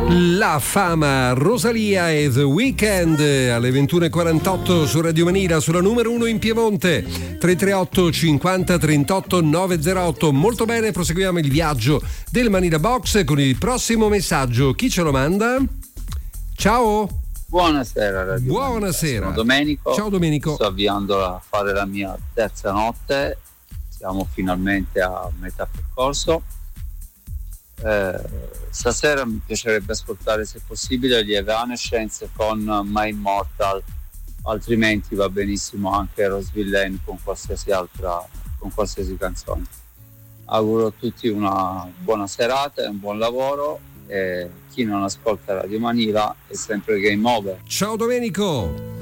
La fama Rosalia e The Weeknd alle 21.48 su Radio Manila, sulla numero 1 in Piemonte. 338 50 38 908. Molto bene, proseguiamo il viaggio del Manila Box con il prossimo messaggio. Chi ce lo manda? Ciao. Buonasera Radio Buonasera. Sono Domenico. Ciao Domenico. Sto avviando a fare la mia terza notte. Siamo finalmente a metà percorso. Stasera mi piacerebbe ascoltare, se possibile, gli Evanescence con My Immortal, altrimenti va benissimo anche Rose Villain con qualsiasi canzone. Auguro a tutti una buona serata e un buon lavoro, e chi non ascolta Radio Manila è sempre game over. Ciao Domenico.